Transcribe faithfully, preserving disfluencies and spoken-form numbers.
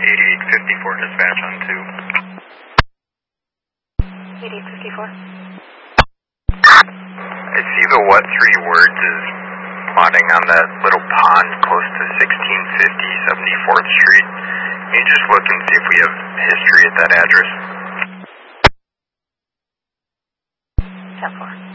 eighty-eight fifty-four dispatch on two. eighty-eight fifty-four. I see the what three words is plotting on that little pond close to sixteen fifty seventy-fourth Street. Can you just look and see if we have history at that address? ten four.